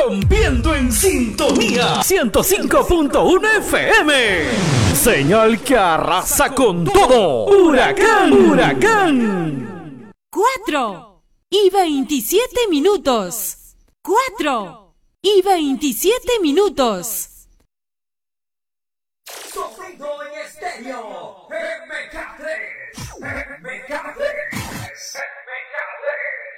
rompiendo en sintonía 105.1 FM. Señal que arrasa con todo. Huracán, huracán. 4:27. 4:27. Sofrido en estéreo.